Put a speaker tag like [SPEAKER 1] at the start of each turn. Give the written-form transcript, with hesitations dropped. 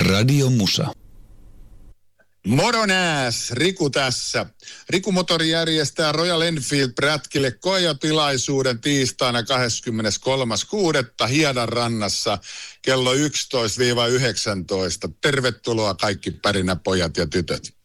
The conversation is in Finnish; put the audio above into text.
[SPEAKER 1] Radio Musa.
[SPEAKER 2] Moro nääs, Riku tässä. Riku Motori järjestää Royal Enfield-prätkille koejatilaisuuden tiistaina 23.6. Hiedan rannassa kello 11-19. Tervetuloa kaikki pärinäpojat ja tytöt.